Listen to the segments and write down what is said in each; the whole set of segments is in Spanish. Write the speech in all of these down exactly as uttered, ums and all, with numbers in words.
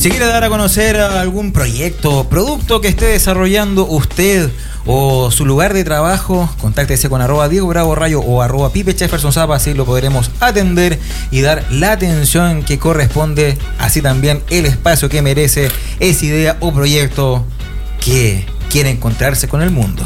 Si quiere dar a conocer algún proyecto, producto que esté desarrollando usted o su lugar de trabajo, contáctese con arroba Diego Bravo Rayo o arroba Pipe Jefferson Zapa, así lo podremos atender y dar la atención que corresponde, así también el espacio que merece esa idea o proyecto que quiere encontrarse con el mundo.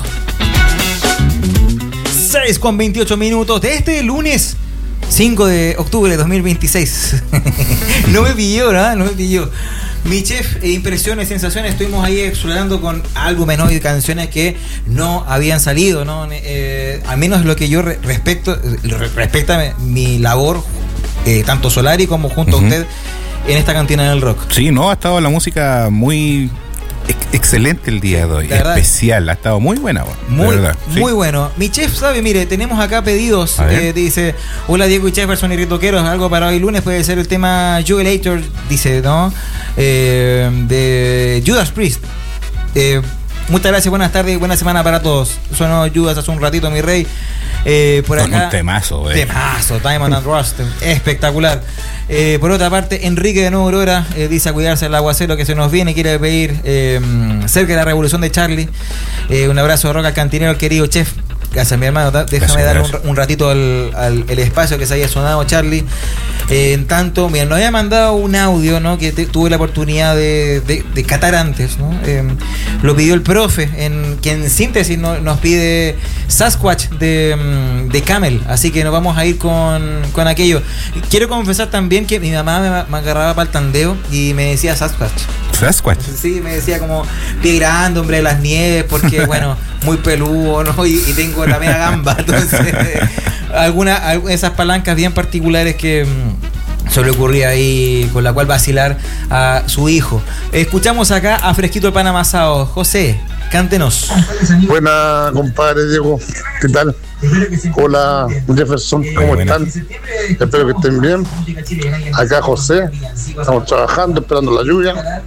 seis con veintiocho minutos de este lunes cinco de octubre de dos mil veintiséis. No me pilló, ¿no? No me pilló. Mi chef, eh, impresiones, sensaciones, estuvimos ahí explorando con álbumes, ¿no? Y canciones que no habían salido, ¿no? Eh, al menos lo que yo re- respecto, re- respecta a mi labor, eh, tanto Solari como junto uh-huh. a usted, en esta cantina del rock. Sí, no, ha estado la música muy ex- excelente el día de hoy, especial, ha estado muy buena. Muy, verdad, muy sí. bueno. Mi chef sabe, mire, tenemos acá pedidos, eh, dice, hola Diego y Jefferson y Ritoqueros, algo para hoy lunes puede ser el tema Jubilator, dice, ¿no? Eh, de Judas Priest. Eh, muchas gracias, buenas tardes, buena semana para todos. Sonó Judas hace un ratito, mi rey. Eh, por Con acá, un temazo, eh. Temazo, Diamond and Rust, espectacular. Eh, por otra parte, Enrique de Nuevo Aurora eh, dice a cuidarse el aguacero que se nos viene, quiere pedir eh, cerca de la revolución de Charlie. Eh, un abrazo de rock al cantinero, querido chef. Gracias, mi hermano. Déjame gracias, dar gracias. Un, un ratito al, al el espacio que se haya sonado, Charlie. Eh, en tanto, mira, nos había mandado un audio, ¿no? Que te, tuve la oportunidad de, de, de catar antes, ¿no? Eh, lo pidió el profe, en, que en síntesis no, nos pide Sasquatch de, de Camel. Así que nos vamos a ir con, con aquello. Quiero confesar también que mi mamá me, me agarraba para el tandeo y me decía Sasquatch. Sasquatch. Sí, me decía como pie grande, hombre de las nieves, porque bueno, muy peludo, ¿no? Y, y tengo la media gamba. Entonces, algunas esas palancas bien particulares que mmm, se le ocurría ahí, con la cual vacilar a su hijo. Escuchamos acá a Fresquito el Pan Amasado. José, cántenos. Buena, compadre Diego, ¿qué tal? Hola Jefferson, ¿cómo están? Espero que estén bien. Acá José, estamos trabajando, esperando la lluvia.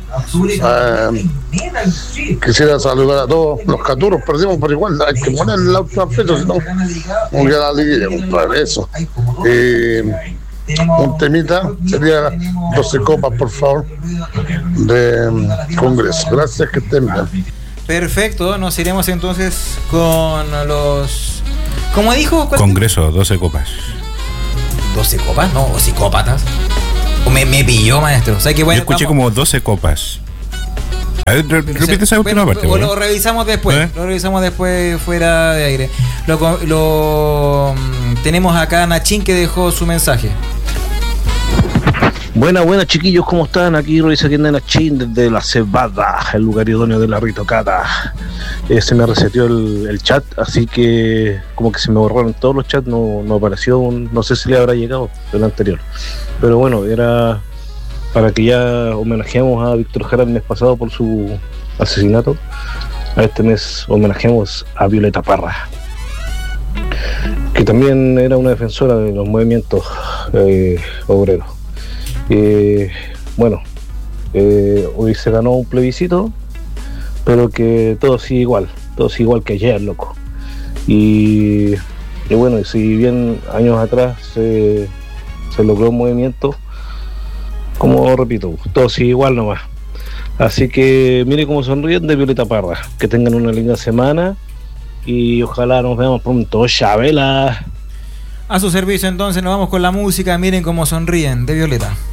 Eh, quisiera saludar a todos los caturos, perdimos, pero igual hay que poner la última fecha, si no, un día la liguilla, compadre, eso. Eh, un temita sería doce copas, por favor, de Congreso. Gracias, que estén bien. Perfecto, nos iremos entonces con los... ¿Cómo dijo? ¿Cuál? Congreso, doce copas. ¿doce copas? No, o psicópatas. O me, me pilló, maestro. O sea, que bueno, yo escuché vamos... como doce copas. A ver, re, repite esa última bueno, parte. Lo, lo revisamos después. ¿Eh? Lo revisamos después fuera de aire. Lo, lo tenemos acá a Nachín, que dejó su mensaje. Buenas, buenas chiquillos, ¿cómo están? Aquí Roy Saquín de Nachín, desde La Cebada, el lugar idóneo de la Ritocata. Eh, se me reseteó el, el chat, así que como que se me borraron todos los chats, no, no apareció, un, no sé si le habrá llegado el anterior. Pero bueno, era para que ya homenajeemos a Víctor Jara el mes pasado por su asesinato. A este mes homenajeemos a Violeta Parra, que también era una defensora de los movimientos eh, obreros. Eh, bueno, eh, hoy se ganó un plebiscito, pero que todo sigue igual, todo sigue igual que ayer, loco. Y, y bueno, si bien años atrás se, se logró un movimiento, como repito, todo sigue igual nomás. Así que mire cómo sonríen de Violeta Parra, que tengan una linda semana y ojalá nos veamos pronto. Chabela. A su servicio entonces, nos vamos con la música. Miren cómo sonríen de Violeta.